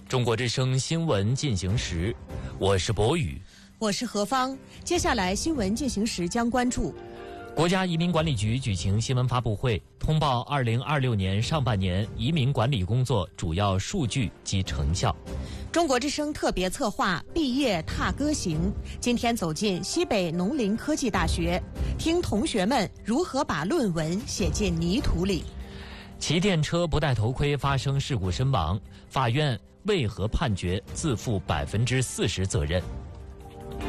中国之声新闻进行时，我是博宇， 我是何芳。接下来新闻进行时将关注： 国家移民管理局举行新闻发布会，通报2026年上半年移民管理工作主要数据及成效。 中国之声特别策划毕业踏歌行，今天走进西北农林科技大学，听同学们如何把论文写进泥土里。 骑电车不戴头盔发生事故身亡，法院为何判决自负40%责任？